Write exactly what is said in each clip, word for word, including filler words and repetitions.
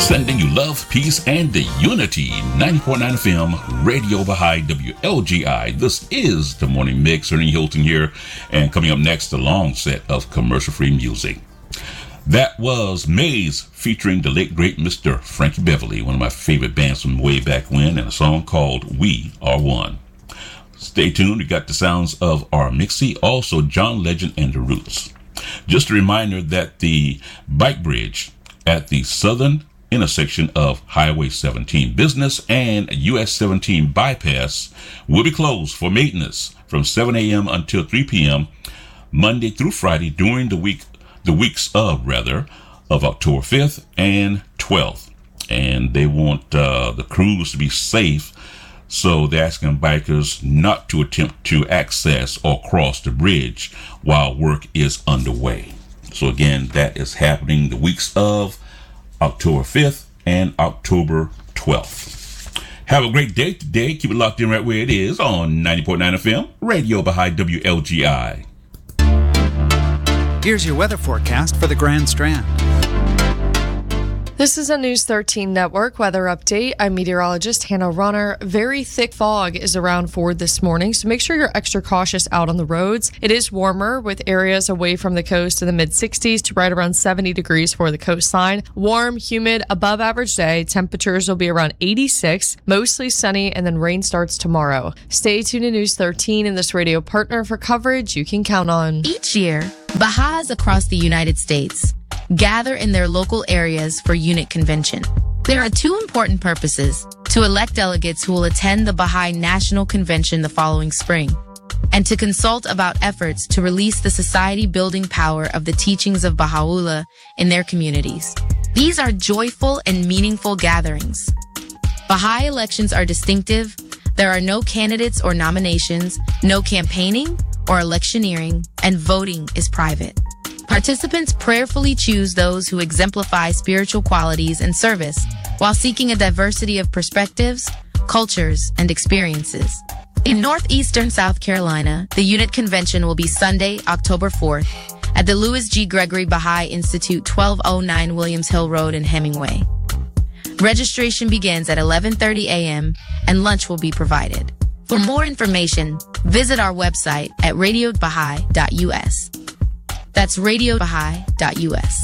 Sending you love, peace, and the unity. ninety point nine F M, Radio Baha'i, W L G I. This is the Morning Mix. Ernie Hilton here. And coming up next, a long set of commercial-free music. That was Maze featuring the late, great Mister Frankie Beverly, one of my favorite bands from way back when, and a song called We Are One. Stay tuned. We got the sounds of our Mixie, also John Legend and the Roots. Just a reminder that the bike bridge at the southern intersection of Highway seventeen Business and U S seventeen Bypass will be closed for maintenance from seven a.m. until three p.m. Monday through Friday during the week, the weeks of rather, of October fifth and twelfth. And they want uh, the crews to be safe, so they're asking bikers not to attempt to access or cross the bridge while work is underway. So again, that is happening the weeks of October fifth and October twelfth. Have a great day today. Keep it locked in right where it is on ninety point nine F M, Radio Baha'i, W L G I. Here's your weather forecast for the Grand Strand. This is a News thirteen Network weather update. I'm meteorologist Hannah Runner. Very thick fog is around Ford this morning, so make sure you're extra cautious out on the roads. It is warmer with areas away from the coast in the mid sixties to right around seventy degrees for the coastline. Warm, humid, above average day. Temperatures will be around eighty-six, mostly sunny, and then rain starts tomorrow. Stay tuned to News thirteen and this radio partner for coverage you can count on. Each year, Baha'is across the United States gather in their local areas for unit convention. There are two important purposes: to elect delegates who will attend the Baha'i National Convention the following spring, and to consult about efforts to release the society-building power of the teachings of Baha'u'llah in their communities. These are joyful and meaningful gatherings. Baha'i elections are distinctive. There are no candidates or nominations, no campaigning or electioneering, and voting is private. Participants prayerfully choose those who exemplify spiritual qualities and service while seeking a diversity of perspectives, cultures, and experiences. In northeastern South Carolina, the unit convention will be Sunday, October fourth, at the Louis G. Gregory Baha'i Institute, twelve oh nine Williams Hill Road in Hemingway. Registration begins at eleven thirty a.m. and lunch will be provided. For more information, visit our website at radio baha'i dot u s. That's radio baha'i dot u s.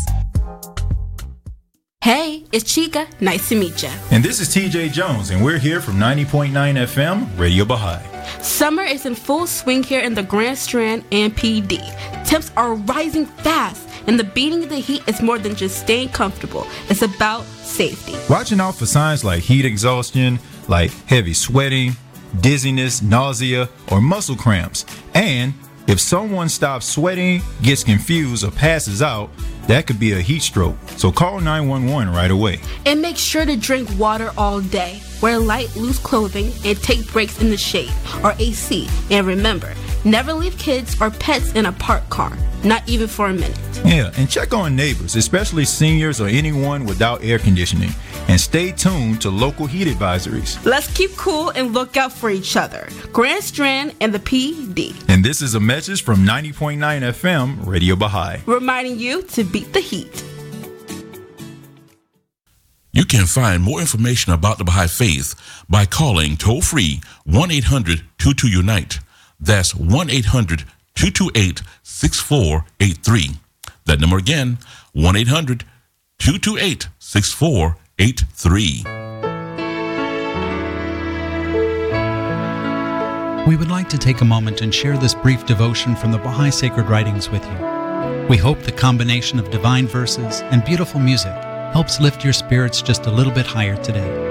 Hey, it's Chica. Nice to meet ya. And this is T J Jones, and we're here from ninety point nine F M, Radio Baha'i. Summer is in full swing here in the Grand Strand and P D. Temps are rising fast, and the beating of the heat is more than just staying comfortable. It's about safety. Watching out for signs like heat exhaustion, like heavy sweating, dizziness, nausea, or muscle cramps. And if someone stops sweating, gets confused, or passes out, that could be a heat stroke. So call nine one one right away. And make sure to drink water all day. Wear light, loose clothing, and take breaks in the shade or A C. And remember, never leave kids or pets in a parked car, not even for a minute. Yeah, and check on neighbors, especially seniors or anyone without air conditioning. And stay tuned to local heat advisories. Let's keep cool and look out for each other. Grand Strand and the P D. And this is a message from ninety point nine F M, Radio Baha'i. Reminding you to beat the heat. You can find more information about the Baha'i Faith by calling toll-free one eight hundred two two unite. That's one eight hundred two two eight six four eight three. That number again, one eight hundred two two eight six four eight three. We would like to take a moment and share this brief devotion from the Baha'i Sacred Writings with you. We hope the combination of divine verses and beautiful music helps lift your spirits just a little bit higher today.